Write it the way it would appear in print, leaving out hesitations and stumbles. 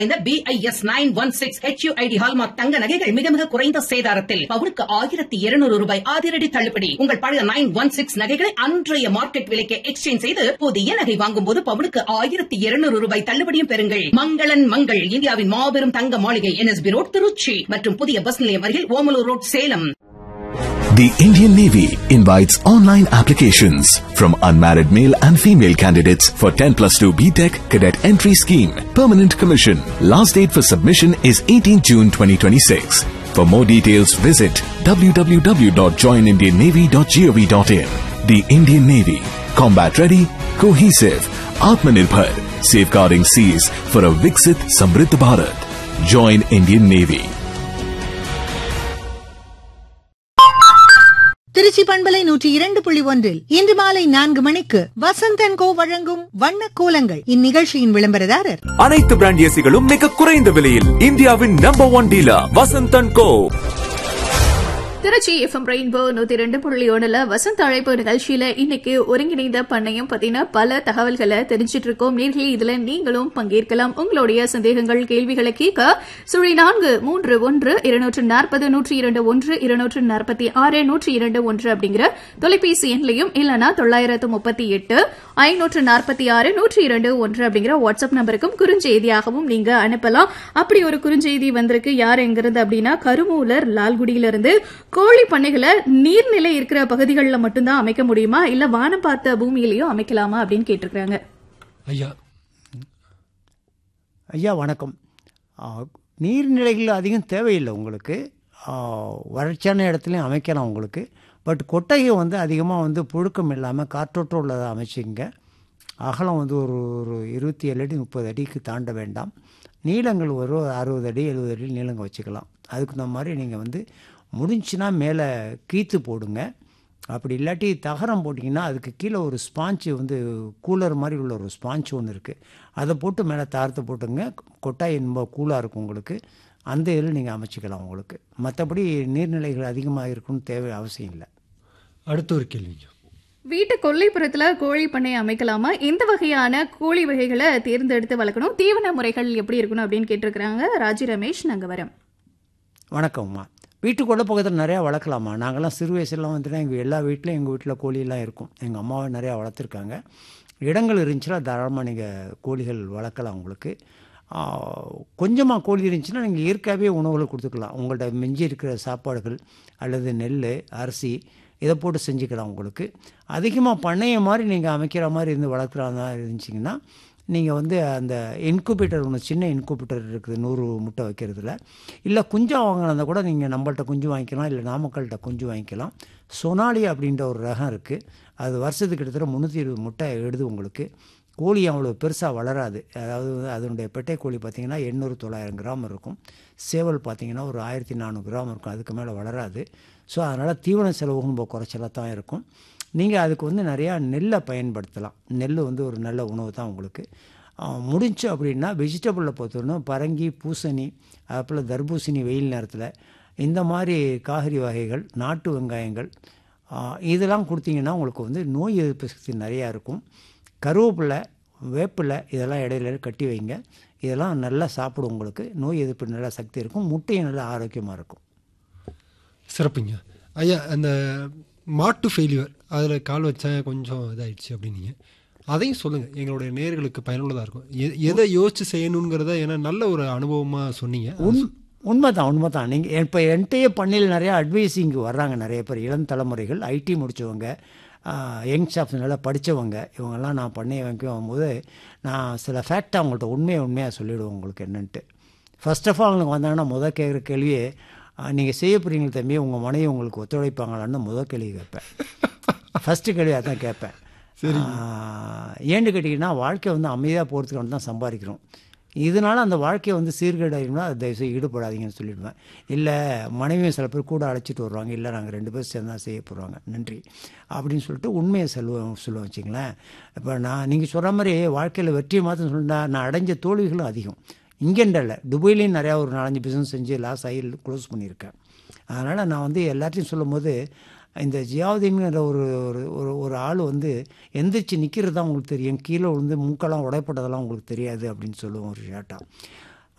இந்த BIS 916 HUID hallmark தங்க நகைகள் மிக மிக குறைந்த சேதாரத்தில் பவுனுக்கு 1200 ரூபாய் அதிரடி தள்ளுபடி. உங்கள் பழைய 916 நகைகளை அன்றைய மார்க்கெட் விலைக்கு எக்ஸ்சேஞ்ச் செய்து புதிய நகை வாங்கும் போது பவுனுக்கு 1200 ரூபாய் தள்ளுபடியும் பெறுங்கள். மங்களன் மங்கள், இந்தியாவின் மாபெரும் தங்க மாளிகை, NSB ரோட், திருச்சி மற்றும் புதிய பஸ் நிலையம் அருகில் Omalur road, Salem. The Indian Navy invites online applications from unmarried male and female candidates for 10+2 BTech Cadet Entry Scheme. Permanent Commission. Last date for submission is 18 June 2026. For more details, visit www.joinindiannavy.gov.in. The Indian Navy. Combat ready, cohesive, Atmanirbhar. Safeguarding seas for a Viksit Samriddh Bharat. Join Indian Navy. Trichy பண்பலை 102.1 இன்று மாலை 4 மணிக்கு வசந்த் கோ வழங்கும் வண்ண கோலங்கள். இந்நிகழ்ச்சியின் விளம்பரதாரர் அனைத்து brand ஏசிகளும் மிக குறைந்த விலையில் இந்தியாவின் நம்பர் 1 டீலர் வசந்த் கோ. திருச்சி FM ரெயின்போ 102.1 வசந்த் அழைப்பு நிகழ்ச்சியில இன்னைக்கு ஒருங்கிணைந்த பண்ணையம் பத்தின பல தகவல்களை தெரிஞ்சிட்டு இருக்கோம். நேர்களே, இதுல நீங்களும் பங்கேற்கலாம். உங்களுடைய சந்தேகங்கள், கேள்விகளை கேட்க 04311021 அப்படிங்கிற தொலைபேசி எண்லையும் இல்லனா 938-546-102 அப்படிங்கிற வாட்ஸ்அப் நம்பருக்கும் குறுஞ்செய்தியாகவும் நீங்க அனுப்பலாம். அப்படி ஒரு குறுஞ்செய்தி வந்திருக்கு. யார் என்கிறது அப்படின்னா, கருமூலர் லால்குடியிலிருந்து, கோழி பண்ணைகளை நீர்நிலை இருக்கிற பகுதிகளில் மட்டும்தான் அமைக்க முடியுமா, இல்ல வானம் பார்த்த பூமியிலையும் அமைக்கலாமா அப்படின்னு கேட்டிருக்காங்க. ஐயா வணக்கம். நீர்நிலைகள் அதிகம் தேவையில்லை உங்களுக்கு. வறட்சியான இடத்துலையும் அமைக்கலாம் உங்களுக்கு. பட் கொட்டகை அதிகமாக புழுக்கம் இல்லாமல் காற்றோட்டம் உள்ளதை அமைச்சிங்க. அகலம் ஒரு 27 அடி 30 அடிக்கு தாண்ட வேண்டாம். நீளங்கள் ஒரு 60 அடி 70 அடி நீளங்க வச்சுக்கலாம். அதுக்கு இந்த மாதிரி நீங்கள் முடிஞ்சுன்னா மேலே கீத்து போடுங்க. அப்படி இல்லாட்டி தகரம் போட்டிங்கன்னா அதுக்கு கீழே ஒரு ஸ்பாஞ்சு கூலர் மாதிரி உள்ள ஒரு ஸ்பாஞ்சு ஒன்று இருக்குது. அதை போட்டு மேலே தாரத்தை போட்டுங்க. கொட்டாய் ரொம்ப கூலாக இருக்கும் உங்களுக்கு. அந்த இதில் நீங்கள் அமைச்சிக்கலாம் உங்களுக்கு. மற்றபடி நீர்நிலைகள் அதிகமாக இருக்குன்னு தேவை அவசியம் இல்லை. அடுத்த ஒரு கேள்வி, வீட்டு கொல்லைப்புறத்துல கோழி பண்ணை அமைக்கலாமா, எந்த வகையான கோழி வகைகளை தேர்ந்தெடுத்து வளர்க்கணும், தீவன முறைகள் எப்படி இருக்கணும் அப்படின்னு கேட்டிருக்கிறாங்க. ராஜி ரமேஷ் நங்கவரம். வணக்கம்மா. வீட்டுக்குள்ள பக்கத்தில் நிறையா வளர்க்கலாமா. நாங்கள்லாம் சிறு வயசுலாம் எங்கள் எல்லா வீட்டிலும் எங்கள் வீட்டில் கோழியெல்லாம் இருக்கும். எங்கள் அம்மாவை நிறையா வளர்த்துருக்காங்க. இடங்கள் இருந்துச்சுன்னா தாராளமாக நீங்கள் கோழிகள் வளர்க்கலாம். உங்களுக்கு கொஞ்சமாக கோழி இருந்துச்சுன்னா நீங்கள் இயற்கையாகவே உணவுகளை கொடுத்துக்கலாம். உங்கள்கிட்ட மிஞ்சி இருக்கிற சாப்பாடுகள் அல்லது நெல், அரிசி இதை போட்டு செஞ்சுக்கலாம். உங்களுக்கு அதிகமாக பண்ணைய மாதிரி நீங்கள் அமைக்கிற மாதிரி வளர்க்குறதா இருந்துச்சிங்கன்னா நீங்கள் அந்த இன்குபேட்டர் ஒன்று, சின்ன இன்குபேட்டர் இருக்குது 100 முட்டை வைக்கிறதுல. இல்லை குஞ்சாக வாங்கினா கூட நீங்கள் நம்மள்கிட்ட குஞ்சு வாங்கிக்கலாம், இல்லை நாமக்கல்கிட்ட குஞ்சு வாங்கிக்கலாம். சொனாலி அப்படின்ற ஒரு ரகம் இருக்குது. அது வருஷத்துக்கு கிட்டத்தட்ட 320 முட்டை எடுது உங்களுக்கு. கோழி அவ்வளோ பெருசாக வளராது. அதாவது அதனுடைய பெட்டை கோழி பார்த்திங்கன்னா 800-900 கிராம் இருக்கும். சேவல் பார்த்திங்கன்னா ஒரு 1400 கிராம் இருக்கும். அதுக்கு மேலே வளராது. ஸோ அதனால் தீவன செலவு ரொம்ப குறைச்சலாக தான் இருக்கும். நீங்கள் அதுக்கு நிறையா நெல்லை பயன்படுத்தலாம். நெல் ஒரு நல்ல உணவு தான் உங்களுக்கு. முடிஞ்சு அப்படின்னா வெஜிடபிளில் பார்த்தோன்னா பரங்கி, பூசணி, அதுபோல் தர்பூசணி வெயில் நேரத்தில் இந்த மாதிரி காய்கறி வகைகள், நாட்டு வெங்காயங்கள் இதெல்லாம் கொடுத்தீங்கன்னா உங்களுக்கு நோய் எதிர்ப்பு சக்தி நிறையா இருக்கும். கருவேப்பிலை, வேப்பிலை இதெல்லாம் இடையில கட்டி வைங்க. இதெல்லாம் நல்லா சாப்பிடும். உங்களுக்கு நோய் எதிர்ப்பு நல்லா சக்தி இருக்கும். முட்டையும் நல்லா ஆரோக்கியமாக இருக்கும். சிறப்புங்க ஐயா. அந்த மாட்டு ஃபெயிலியர் அதில் கால் வச்சா கொஞ்சம் இதாகிடுச்சு அப்படின்னீங்க, அதையும் சொல்லுங்கள். எங்களுடைய நேயர்களுக்கு பயனுள்ளதாக இருக்கும். எதை யோசித்து செய்யணுங்கிறத ஏன்னா நல்ல ஒரு அனுபவமாக சொன்னீங்க. உண்மைதான். நீங்கள் இப்போ என்கிட்டயே பண்ணையில் நிறையா அட்வைஸிங்கு வர்றாங்க நிறைய பேர். இளம் தலைமுறைகள், ஐடி முடித்தவங்க, யங் ஸ்டாஃப்ஸ் நல்லா படித்தவங்க, இவங்கெல்லாம் நான் பண்ணையை வாங்கும்போது நான் சில ஃபேக்டாக அவங்கள்ட்ட உண்மையாக சொல்லிவிடுவோம் உங்களுக்கு என்னென்ட்டு. ஃபர்ஸ்ட் ஆஃப் ஆல் அவங்களுக்கு வந்தாங்கன்னா கேட்குற கேள்வியே, நீங்கள் செய்ய போகிறீங்க தம்பி, உங்கள் மனைவி உங்களுக்கு ஒத்துழைப்பாங்களான்னு கேள்வி கேட்பேன். ஃபஸ்ட்டு கேள்வி அதான் கேட்பேன். ஏன்னு கேட்டிங்கன்னா வாழ்க்கை அமைதியாக போகிறதுக்கு தான் சம்பாதிக்கிறோம். இதனால் அந்த வாழ்க்கையை சீர்கேடாயிருந்தா அது தயவுசெய்து ஈடுபடாதீங்கன்னு சொல்லிவிடுவேன். இல்லை மனைவியும் சில பேர் கூட அழைச்சிட்டு வருவாங்க, இல்லை நாங்கள் 2 பேர் சேர்ந்து தான் செய்ய போகிறாங்க, நன்றி அப்படின்னு சொல்லிட்டு உண்மையை சொல்லுவேன் வச்சிங்களேன். இப்போ நீங்கள் சொல்கிற மாதிரி வாழ்க்கையில் வெற்றியை மாற்றம் சொல்லிட்டா நான் அடைஞ்ச தோல்விகளும் அதிகம். இங்கேண்டல்ல, துபாயிலையும் நிறையா ஒரு 4-5 பிஸ்னஸ் செஞ்சு லாஸ் ஆகி க்ளோஸ் பண்ணியிருக்கேன். அதனால் நான் எல்லாத்தையும் சொல்லும் போது இந்த ஜியாவுதீன்கிற ஒரு ஆள் எந்திரிச்சு நிற்கிறது தான் உங்களுக்கு தெரியும், கீழே மூக்கெல்லாம் உடைப்பட்டதெல்லாம் உங்களுக்கு தெரியாது அப்படின்னு சொல்லுவோம் ஒரு ஷார்ட்டாக.